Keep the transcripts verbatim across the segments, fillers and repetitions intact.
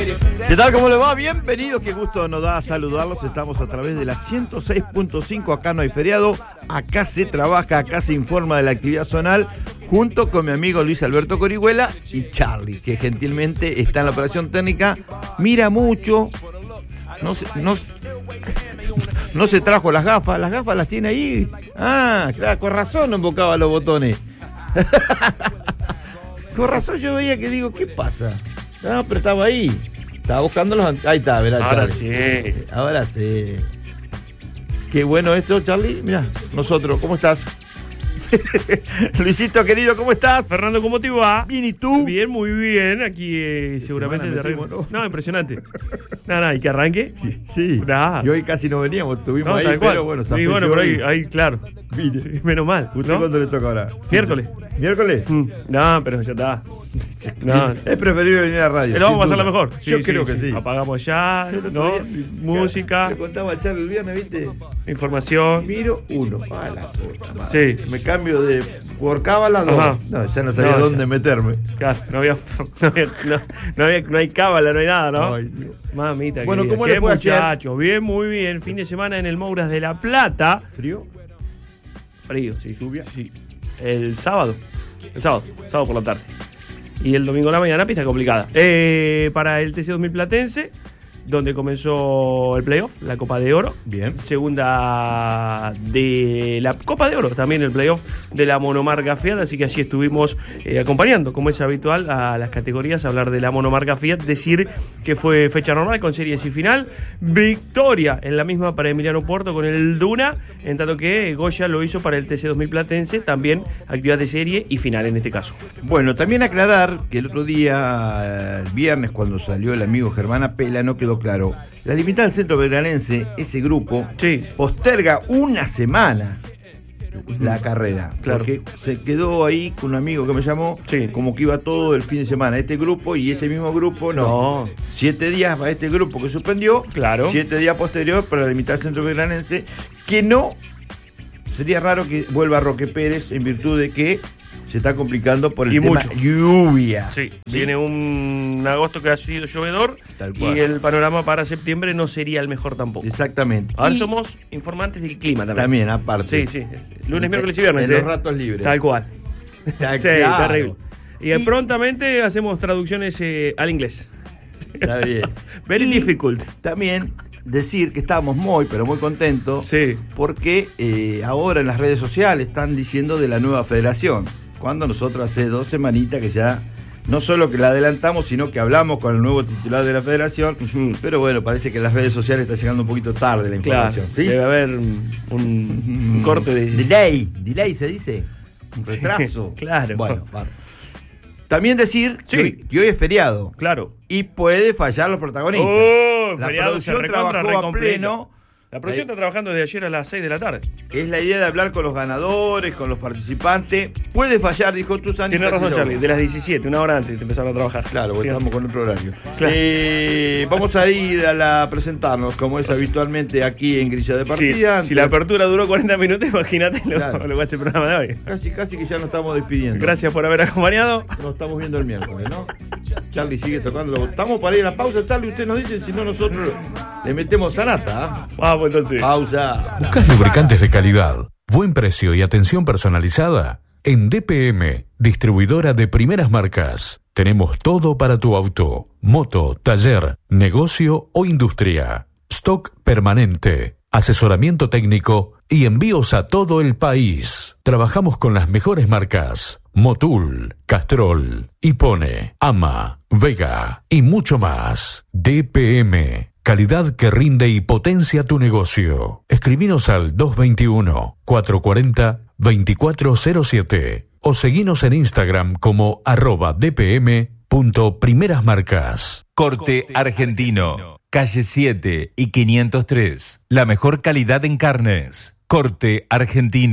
¿Qué tal? ¿Cómo le va? Bienvenidos, qué gusto nos da saludarlos. Estamos a través de la ciento seis punto cinco, acá no hay feriado, acá se trabaja, acá se informa de la actividad zonal, junto con mi amigo Luis Alberto Corihuela y Charlie, que gentilmente está en la operación técnica, mira mucho, no se, no, no se trajo las gafas, las gafas las tiene ahí. Ah, claro, con razón no invocaba los botones. Con razón yo veía que digo, ¿qué pasa? No, pero estaba ahí. Estaba buscando los... Ahí está, ¿verdad, Ahora Charlie? sí. Ahora sí. Qué bueno esto, Charlie. Mirá, nosotros, ¿cómo estás? Luisito, querido, ¿cómo estás? Fernando, ¿cómo te va? Bien, ¿y tú? Bien, muy bien. Aquí eh, seguramente semana te metimos, arreglo. ¿no? No, impresionante. No, no, ¿y que arranque? Sí. Nah. Y hoy casi no veníamos, estuvimos No, ahí, tal cual. pero bueno, Sí, bueno, pero ahí, hoy. ahí, claro. Mire. Sí, menos mal. ¿Usted ¿no? cuándo le toca ahora? Miércoles. ¿Miércoles? Mm, No, pero ya está. No. Es preferible venir a la radio. Se lo vamos a sin pasar la duda. mejor. Sí, Yo sí, creo sí. que sí. Apagamos ya, Yo el otro ¿no? día- Música, Le contaba a Charlie el viernes, ¿viste? información. Miro uno. A la puta madre. Sí. Me cambio de por cábala dos. Ajá. No, ya no sabía No, dónde ya. meterme. Claro, no había, no había, no, no había, no hay cábala, no hay nada, ¿no? Ay, Dios. Mamita, Bueno, querida. ¿cómo le ¿Qué fue ayer? muchachos? Bien, muy bien. Fin de semana en el Mouras de La Plata. ¿Frío? Frío, sí. ¿Lluvia? Sí. El sábado. El sábado. Sábado por la tarde. Y el domingo a la mañana, pista complicada. Eh, para el T C dos mil Platense, donde comenzó el playoff, la Copa de Oro. Bien. Segunda de la Copa de Oro, también el playoff de la monomarca Fiat, así que allí estuvimos eh, acompañando, como es habitual, a las categorías, a hablar de la monomarca Fiat, decir que fue fecha normal con series y final, victoria en la misma para Emiliano Puerto con el Duna, en tanto que Goya lo hizo para el T C dos mil Platense, también actividad de serie y final en este caso. Bueno, también aclarar que el otro día, el viernes, cuando salió el amigo Germán Apela, no quedó claro. La limitada del Centro Belgranense, ese grupo, Sí. posterga una semana la carrera. Claro. Porque se quedó ahí con un amigo que me llamó, Sí. como que iba todo el fin de semana este grupo y ese mismo grupo no. No. Siete días para este grupo que suspendió, Claro. siete días posterior para la limitada del Centro Belgranense, que no, sería raro que vuelva Roque Pérez en virtud de que se está complicando por el Y tema mucho. lluvia. Sí, viene un agosto que ha sido llovedor Tal cual. y el panorama para septiembre no sería el mejor tampoco. Exactamente. Ahora Y somos informantes del clima también. también, aparte. Sí, sí. Lunes, miércoles y viernes. En ¿eh? los ratos libres. Tal cual. Está Sí, claro. terrible. Y, Y- prontamente hacemos traducciones eh, al inglés. Está bien. Very Y difficult. También decir que estamos muy, pero muy contentos. Sí. Porque eh, ahora en las redes sociales están diciendo de la nueva federación. Cuando nosotros hace dos semanitas que ya, no solo que la adelantamos, sino que hablamos con el nuevo titular de la federación. Ujú. Pero bueno, parece que en las redes sociales está llegando un poquito tarde la Claro. información. ¿Sí? Debe haber un, un corte de. Delay, delay se dice. Un retraso. Sí, claro. Bueno, vale. También decir Sí. que, hoy, que hoy es feriado. Claro. Y puede fallar los protagonistas. Oh, la feriado se producción recontra, trabajó a recompleto. pleno. La producción está trabajando desde ayer a las seis de la tarde. Es la idea de hablar con los ganadores, con los participantes. Puede fallar, dijo Tuzán. Tienes razón, Charlie. De las diecisiete, una hora antes, te empezaron a trabajar. Claro, porque Fíjate. estamos con otro horario. Claro. Eh, vamos a ir a la presentarnos, como es habitualmente aquí en Grilla de Sí, Partida. si la apertura duró cuarenta minutos, imagínate lo, Claro. lo que va a ser el programa de hoy. Casi, casi que ya nos estamos despidiendo. Gracias por haber acompañado. Nos estamos viendo el miércoles, ¿no? Charlie sigue tocando. Estamos para ir a la pausa, Charlie. Usted nos dice, si no, nosotros le metemos sanata. ¿Ah? Vamos entonces. Pausa. ¿Buscas lubricantes de calidad, buen precio y atención personalizada? En D P M, distribuidora de primeras marcas, tenemos todo para tu auto, moto, taller, negocio o industria. Stock permanente, asesoramiento técnico y envíos a todo el país. Trabajamos con las mejores marcas: Motul, Castrol, Hipone, Ama, Vega y mucho más. D P M. Calidad que rinde y potencia tu negocio. Escribinos al dos dos uno, cuatro cuatro cero, dos cuatro cero siete o seguinos en Instagram como arroba dpm punto primeras marcas. Corte Argentino, calle siete y quinientos tres. La mejor calidad en carnes. Corte Argentino.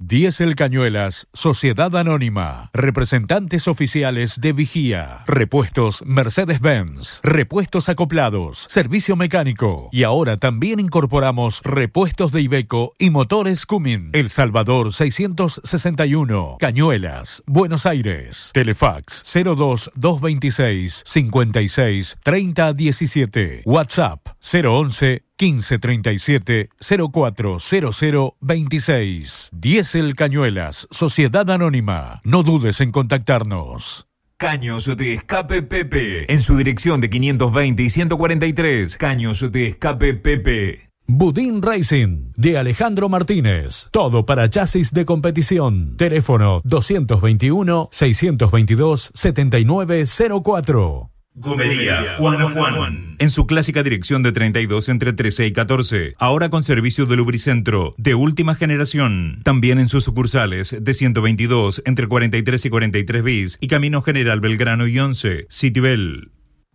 Diesel Cañuelas, Sociedad Anónima. Representantes oficiales de Vigía. Repuestos Mercedes-Benz. Repuestos acoplados. Servicio mecánico. Y ahora también incorporamos repuestos de Iveco y motores Cummins. El Salvador seiscientos sesenta y uno. Cañuelas, Buenos Aires. Telefax cero dos dos veintiséis cincuenta y seis treinta diecisiete. WhatsApp cero once quince treinta y siete cero cuatro cero cero veintiséis. Diesel Cañuelas, Sociedad Anónima. No dudes en contactarnos. Caños de Escape Pepe. En su dirección de quinientos veinte y ciento cuarenta y tres. Caños de Escape Pepe. Budín Racing, de Alejandro Martínez. Todo para chasis de competición. Teléfono dos veintiuno, seiscientos veintidós, setenta y nueve cero cuatro. Gomería Juan Juan. En su clásica dirección de treinta y dos entre trece y catorce. Ahora con servicio de lubricentro de última generación. También en sus sucursales de ciento veintidós entre cuarenta y tres y cuarenta y tres bis y Camino General Belgrano y once. Citibel.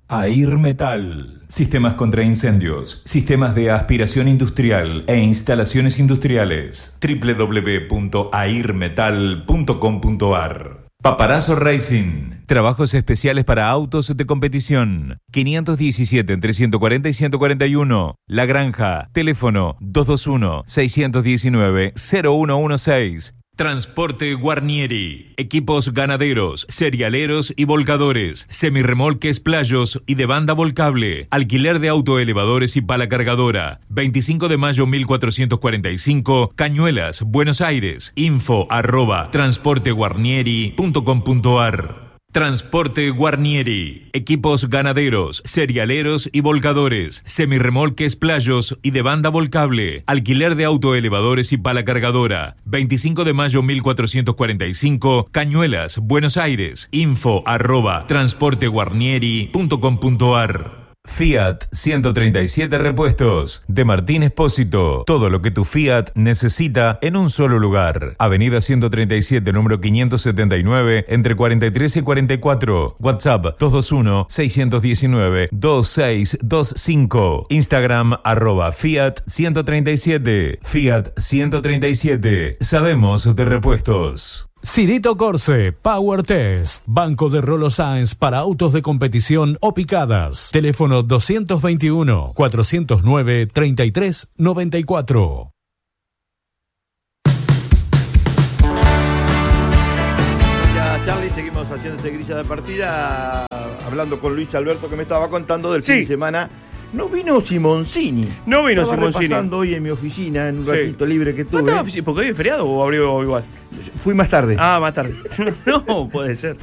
Air Metal. Sistemas contra incendios, sistemas de aspiración industrial e instalaciones industriales. doble u doble u doble u punto air metal punto com punto a r. Paparazzo Racing. Trabajos especiales para autos de competición. quinientos diecisiete entre ciento cuarenta y ciento cuarenta y uno. La Granja. Teléfono dos dos uno, seis uno nueve, cero uno uno seis. Transporte Guarnieri. Equipos ganaderos, cerealeros y volcadores. Semirremolques playos y de banda volcable. Alquiler de autoelevadores y pala cargadora. veinticinco de mayo mil cuatrocientos cuarenta y cinco. Cañuelas, Buenos Aires. Info arroba transporteguarnieri punto com punto a r. Transporte Guarnieri. Equipos ganaderos, cerealeros y volcadores. Semirremolques playos y de banda volcable. Alquiler de autoelevadores y pala cargadora. veinticinco de mayo mil cuatrocientos cuarenta y cinco. Cañuelas, Buenos Aires. Info arroba transporteguarnieri punto com punto a r. Fiat ciento treinta y siete Repuestos de Martín Espósito. Todo lo que tu Fiat necesita en un solo lugar. Avenida ciento treinta y siete, número quinientos setenta y nueve, entre cuarenta y tres y cuarenta y cuatro. WhatsApp dos dos uno, seis uno nueve, dos seis dos cinco. Instagram arroba Fiat ciento treinta y siete. Fiat ciento treinta y siete. Sabemos de repuestos. Cirito Corse, Power Test, Banco de Rolo Sáenz para autos de competición o picadas. Teléfono dos veintiuno, cuatrocientos nueve, treinta y tres noventa y cuatro. Ya, Charlie, seguimos haciendo este grilla de partida, hablando con Luis Alberto que me estaba contando del Sí. fin de semana. No vino Simoncini. No vino Estaba Simoncini. repasando hoy en mi oficina, en un Sí. ratito libre que ¿No tuve. estaba ofici- porque hoy es feriado o abrió igual? Fui más tarde. Ah, más tarde. No, puede ser.